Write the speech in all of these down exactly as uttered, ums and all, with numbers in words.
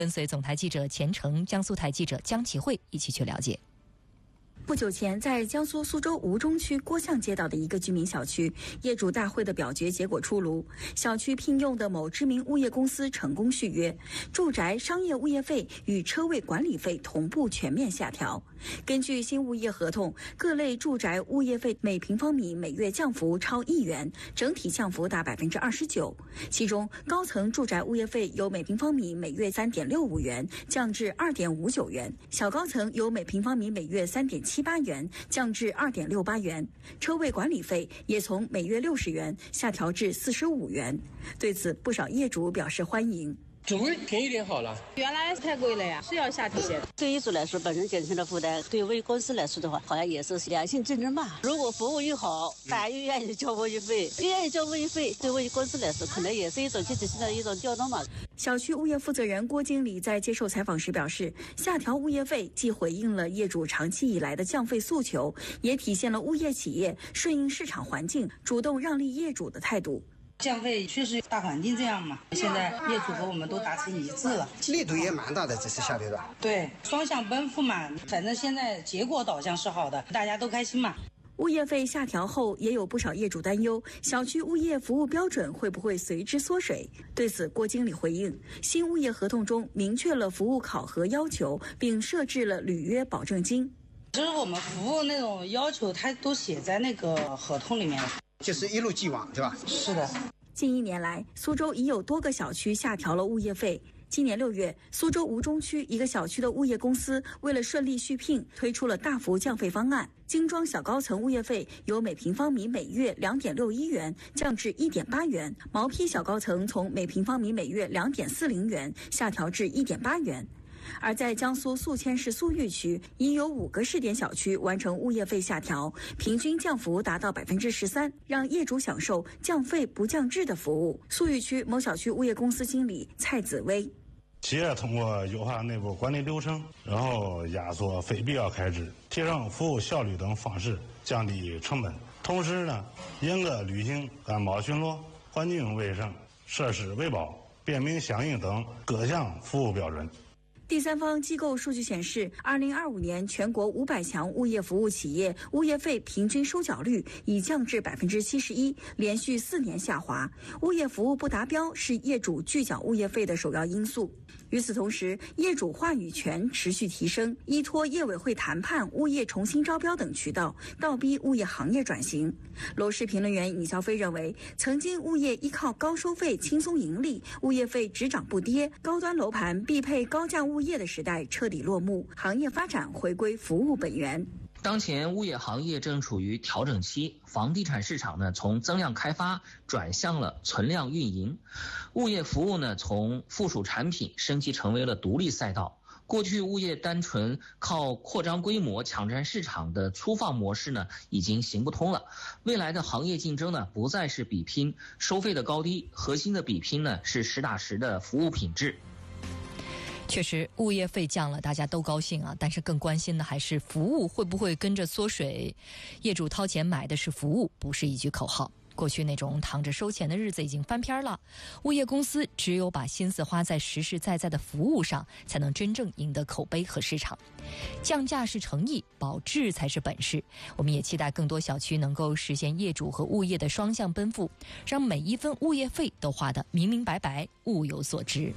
跟随总台记者钱成、江苏台记者江启慧一起去了解。 不久前，在江苏苏州吴中区郭巷街道的一个居民小区，业主大会的表决结果出炉，小区聘用的某知名物业公司成功续约，住宅商业物业费与车位管理费同步全面下调。根据新物业合同，各类住宅物业费每平方米每月降幅超一元，整体降幅达百分之二十九。其中，高层住宅物业费由每平方米每月三点六五元降至二点五九元，小高层由每平方米每月三点七八元降至二点六八元，车位管理费也从每月六十元下调至四十五元。对此，不少业主表示欢迎。 总归便宜点好了， 原来太贵了呀，是要下调些。 对业主来说，本身减轻了负担；对物业公司来说的话，好像也是良性竞争吧。如果服务又好，大家又愿意交物业费，又愿意交物业费，对物业公司来说，可能也是一种积极性的一种调动嘛。 小区物业负责人郭经理在接受采访时表示，下调物业费既回应了业主长期以来的降费诉求，也体现了物业企业顺应市场环境、主动让利业主的态度。 降费确实大环境这样嘛，现在业主和我们都达成一致了， 力度也蛮大的，这次下调的。 对，双向奔赴嘛，反正现在结果导向是好的，大家都开心嘛。 物业费下调后，也有不少业主担忧，小区物业服务标准会不会随之缩水？对此，郭经理回应，新物业合同中明确了服务考核要求，并设置了履约保证金。 就是我们服务那种要求，它都写在那个合同里面了。 就是一路既往，对吧？ 是的。 近一年来，苏州已有多个小区下调了物业费。今年六月，苏州吴中区一个小区的物业公司为了顺利续聘，推出了大幅降费方案。精装小高层物业费由每平方米每月两点六一元降至一点八元，毛坯小高层从每平方米每月两点四零元下调至一点八元。而在江苏宿迁市宿豫区，已有五个试点小区完成物业费下调，平均降幅达到百分之十三，让业主享受降费不降质的服务。宿豫区某小区物业公司经理蔡子威： 企业通过优化内部管理流程，然后压缩非必要开支，提升服务效率等方式降低成本。同时呢，严格履行安保巡逻、环境卫生、设施维保、便民响应等各项服务标准。 第三方机构数据显示，二零二五年全国五百强物业服务企业物业费平均收缴率已降至百分之七十一，连续四年下滑。物业服务不达标是业主拒缴物业费的首要因素。与此同时，业主话语权持续提升，依托业委会谈判、物业重新招标等渠道，倒逼物业行业转型。楼市评论员尹肖飞认为，曾经物业依靠高收费轻松盈利，物业费只涨不跌，高端楼盘必配高价物业的时代彻底落幕，行业发展回归服务本源。 当前物业行业正处于调整期，房地产市场呢从增量开发转向了存量运营，物业服务呢从附属产品升级成为了独立赛道。过去物业单纯靠扩张规模抢占市场的粗放模式呢已经行不通了，未来的行业竞争呢不再是比拼收费的高低，核心的比拼呢是实打实的服务品质。 确实，物业费降了，大家都高兴啊，但是更关心的还是服务会不会跟着缩水。业主掏钱买的是服务，不是一句口号。过去那种躺着收钱的日子已经翻篇了，物业公司只有把心思花在实实在在的服务上，才能真正赢得口碑和市场。降价是诚意，保质才是本事。我们也期待更多小区能够实现业主和物业的双向奔赴，让每一分物业费都花得明明白白，物有所值。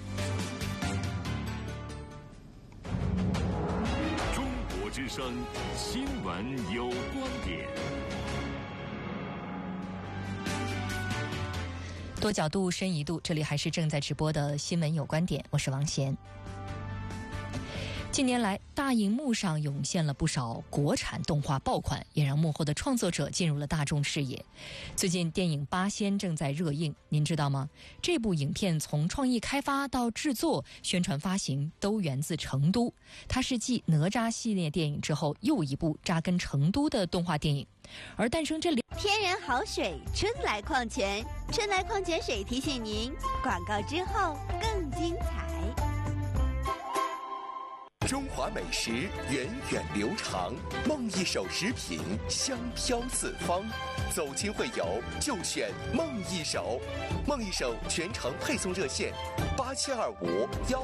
之声新闻有观点， 多角度深一度，这里还是正在直播的新闻有观点，我是王贤。近年来，大荧幕上涌现了不少国产动画爆款，也让幕后的创作者进入了大众视野。最近电影《八仙》正在热映，您知道吗？这部影片从创意开发到制作、宣传发行都源自成都，它是继哪吒系列电影之后又一部扎根成都的动画电影。而诞生这两天然好水春来矿泉，春来矿泉水提醒您，广告之后更精彩。 中华美食源远流长，梦一手食品香飘四方。走亲会友就选梦一手，梦一手全程配送热线八七二五幺